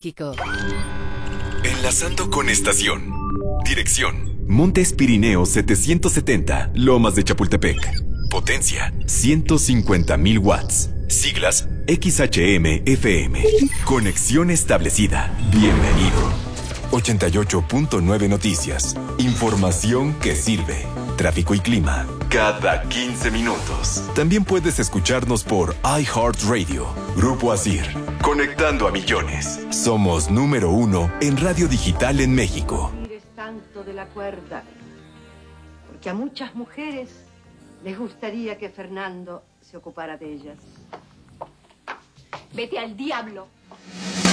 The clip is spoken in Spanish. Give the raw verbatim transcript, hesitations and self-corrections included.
Kiko. Enlazando con estación. Dirección: Montes Pirineos setecientos setenta, Lomas de Chapultepec. Potencia: ciento cincuenta mil watts. Siglas: X H M F M. Conexión establecida. Bienvenido. ochenta y ocho punto nueve Noticias. Información que sirve. Tráfico y clima cada quince minutos. También puedes escucharnos por iHeartRadio. Grupo Asir. Conectando a millones. Somos número uno en radio digital en México. Tires tanto de la cuerda, porque a muchas mujeres les gustaría que Fernando se ocupara de ellas. Vete al diablo.